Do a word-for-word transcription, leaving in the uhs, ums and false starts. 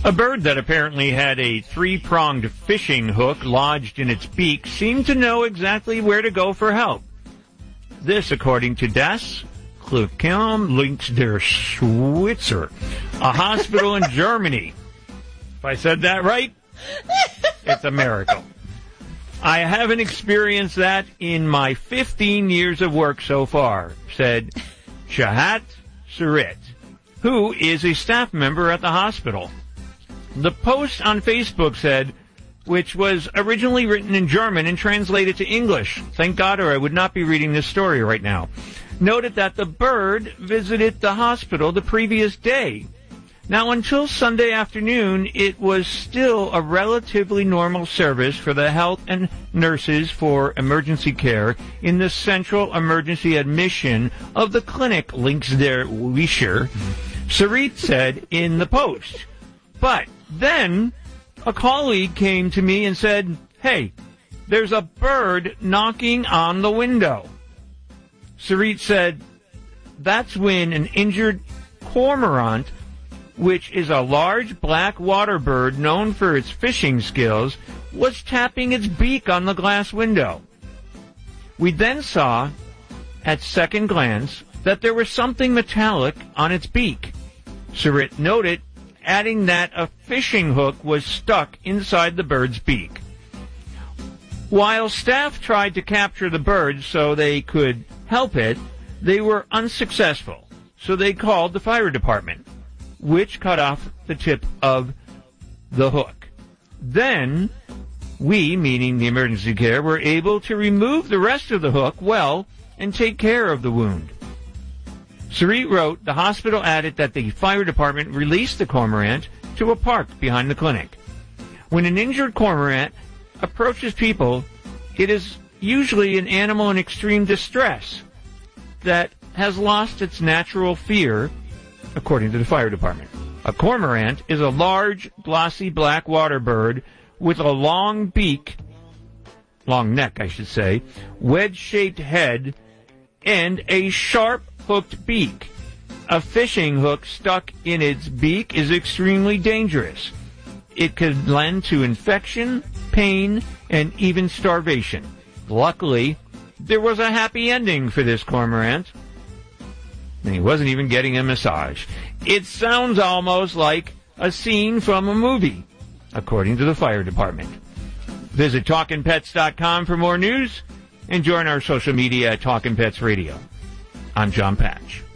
A bird that apparently had a three-pronged fishing hook lodged in its beak seemed to know exactly where to go for help. This, according to Das Krankenhaus der Schweizer, a hospital in Germany. If I said that right, it's a miracle. I haven't experienced that in my fifteen years of work so far, said Shahat Surit, who is a staff member at the hospital. The post on Facebook said, which was originally written in German and translated to English, thank God, or I would not be reading this story right now, noted that the bird visited the hospital the previous day. Now, until Sunday afternoon, it was still a relatively normal service for the health and nurses for emergency care in the central emergency admission of the clinic links der Wischer, Sarit said in the post. But then a colleague came to me and said, hey, there's a bird knocking on the window. Sarit said, that's when an injured cormorant, which is a large black water bird known for its fishing skills, was tapping its beak on the glass window. We then saw, at second glance, that there was something metallic on its beak. Sarit noted, adding that a fishing hook was stuck inside the bird's beak. While staff tried to capture the bird so they could help it, they were unsuccessful, so they called the fire department, which cut off the tip of the hook. Then, we, meaning the emergency care, were able to remove the rest of the hook well and take care of the wound. Sarit wrote, the hospital added that the fire department released the cormorant to a park behind the clinic. When an injured cormorant approaches people, it is usually an animal in extreme distress that has lost its natural fear, according to the fire department. A cormorant is a large, glossy black water bird with a long beak, long neck, I should say, wedge-shaped head, and a sharp, hooked beak. A fishing hook stuck in its beak is extremely dangerous. It could lend to infection, pain, and even starvation. Luckily, there was a happy ending for this cormorant. And he wasn't even getting a massage. It sounds almost like a scene from a movie, according to the fire department. Visit talkin pets dot com for more news and join our social media at Talkin' Pets Radio. I'm John Patch.